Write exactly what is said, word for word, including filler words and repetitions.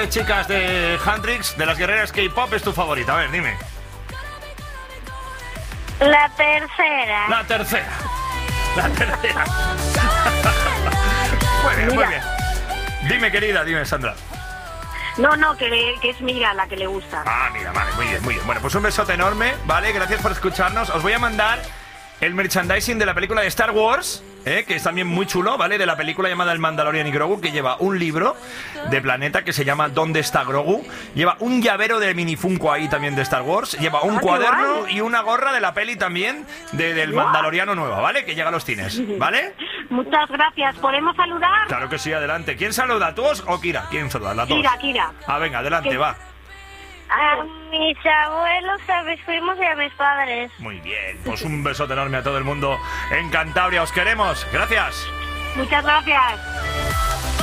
de chicas de Handrix, de las guerreras K-pop, es tu favorita? A ver, dime. La tercera. La tercera. La tercera. Muy bien, Mira. muy bien. Dime, querida, dime, Sandra. No, no, que, le- que es Mira la que le gusta. Ah, mira, vale, muy bien, muy bien. Bueno, pues un besote enorme, ¿vale? Gracias por escucharnos. Os voy a mandar el merchandising de la película de Star Wars, ¿eh? Que es también muy chulo, ¿vale? De la película llamada El Mandalorian y Grogu, que lleva un libro de Planeta que se llama ¿Dónde está Grogu? Lleva un llavero de mini Funko ahí también de Star Wars, lleva un Ah, qué cuaderno guay. y una gorra de la peli también de, del Guau. Mandaloriano nuevo, ¿vale? Que llega a los cines, ¿vale? Muchas gracias. ¿Podemos saludar? Claro que sí, adelante. ¿Quién saluda? ¿Tú o Kira? ¿Quién saluda? Las dos. Kira, Kira. Ah, venga, adelante, ¿Qué? va. A mis abuelos, a mis primos y a mis padres. Muy bien, pues un besote enorme a todo el mundo en Cantabria. Os queremos. Gracias. Muchas gracias.